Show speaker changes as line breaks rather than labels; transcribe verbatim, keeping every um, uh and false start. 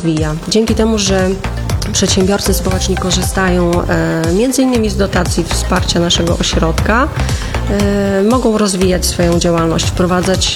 rozwija. Dzięki temu, że przedsiębiorcy społeczni korzystają e, między innymi z dotacji wsparcia naszego ośrodka, e, mogą rozwijać swoją działalność, wprowadzać